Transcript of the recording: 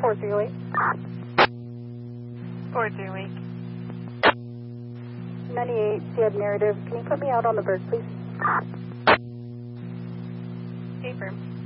408. 408. 98, Seattle narrative. Can you put me out on the bird, please? Affirm.